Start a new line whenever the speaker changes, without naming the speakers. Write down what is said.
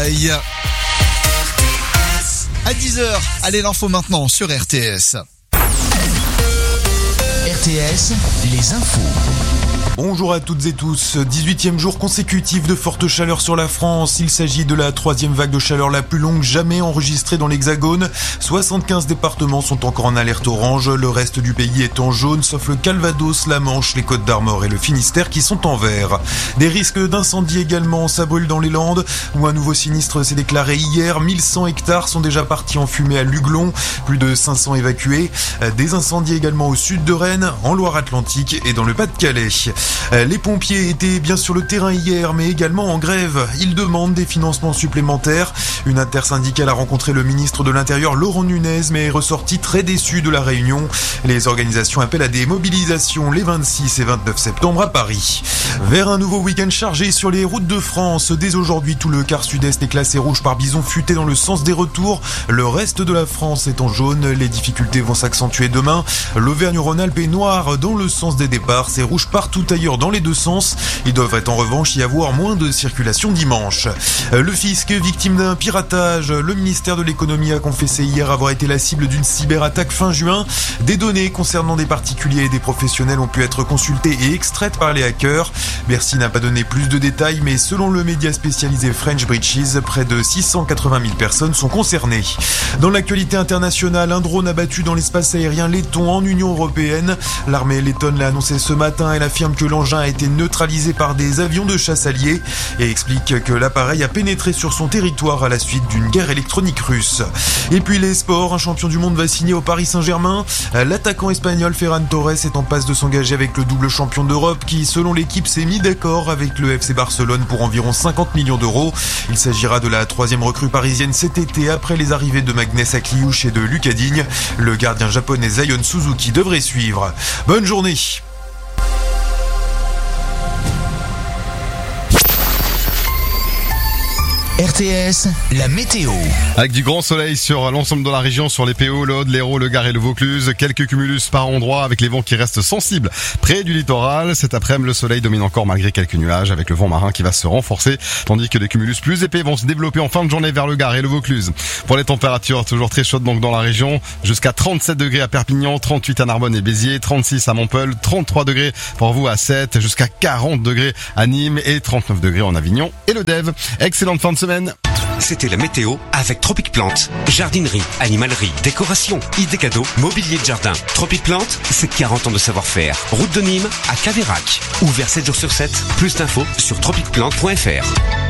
Aïe. À 10h, allez l'info maintenant sur RTS.
RTS, les infos.
Bonjour à toutes et tous, 18e jour consécutif de forte chaleur sur la France. Il s'agit de la 3e vague de chaleur la plus longue jamais enregistrée dans l'Hexagone. 75 départements sont encore en alerte orange, le reste du pays est en jaune, sauf le Calvados, la Manche, les Côtes-d'Armor et le Finistère qui sont en vert. Des risques d'incendie également, ça brûle dans les Landes, où un nouveau sinistre s'est déclaré hier. 1100 hectares sont déjà partis en fumée à Luglon, plus de 500 évacués. Des incendies également au sud de Rennes, en Loire-Atlantique et dans le Pas-de-Calais. Les pompiers étaient bien sur le terrain hier, mais également en grève. Ils demandent des financements supplémentaires. Une intersyndicale a rencontré le ministre de l'Intérieur, Laurent Nunez, mais est ressorti très déçu de la réunion. Les organisations appellent à des mobilisations les 26 et 29 septembre à Paris. Vers un nouveau week-end chargé sur les routes de France. Dès aujourd'hui, tout le quart sud-est est classé rouge par bison futé dans le sens des retours. Le reste de la France est en jaune. Les difficultés vont s'accentuer demain. L'Auvergne-Rhône-Alpes est noire dans le sens des départs. C'est rouge partout ailleurs dans les deux sens. Il devrait en revanche y avoir moins de circulation dimanche. Le fisc, victime d'un piratage. Le ministère de l'économie a confessé hier avoir été la cible d'une cyberattaque fin juin. Des données concernant des particuliers et des professionnels ont pu être consultées et extraites par les hackers. Bercy n'a pas donné plus de détails, mais selon le média spécialisé French Breaches, près de 680 000 personnes sont concernées. Dans l'actualité internationale, un drone abattu dans l'espace aérien letton en Union européenne. L'armée lettonne l'a annoncé ce matin. Elle affirme que l'engin a été neutralisé par des avions de chasse alliés et explique que l'appareil a pénétré sur son territoire à la suite d'une guerre électronique russe. Et puis les sports, un champion du monde va signer au Paris Saint-Germain. L'attaquant espagnol Ferran Torres est en passe de s'engager avec le double champion d'Europe qui, selon l'équipe, s'est mis d'accord avec le FC Barcelone pour environ 50 millions d'euros. Il s'agira de la 3e recrue parisienne cet été après les arrivées de Magnès Akliouche et de Lucas Digne. Le gardien japonais Zion Suzuki devrait suivre. Bonne journée.
RTS, la météo.
Avec du grand soleil sur l'ensemble de la région, sur les PO, l'Aude, l'Hérault, le Gard et le Vaucluse. Quelques cumulus par endroit avec les vents qui restent sensibles près du littoral. Cet après-midi, le soleil domine encore malgré quelques nuages avec le vent marin qui va se renforcer, tandis que des cumulus plus épais vont se développer en fin de journée vers le Gard et le Vaucluse. Pour les températures, toujours très chaudes donc dans la région, jusqu'à 37 degrés à Perpignan, 38 à Narbonne et Béziers, 36 à Montpellier, 33 degrés pour vous à Sète, jusqu'à 40 degrés à Nîmes et 39 degrés en Avignon et le Dève. Excellente fin de semaine.
C'était la météo avec Tropic Plante. Jardinerie, animalerie, décoration, idées cadeaux, mobilier de jardin. Tropic Plante, c'est 40 ans de savoir-faire. Route de Nîmes à Caveyrac. Ouvert 7 jours sur 7. Plus d'infos sur tropicplante.fr.